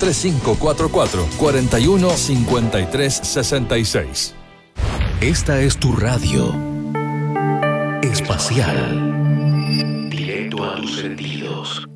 3544 415366. Esta es tu radio espacial. Directo a tus sentidos.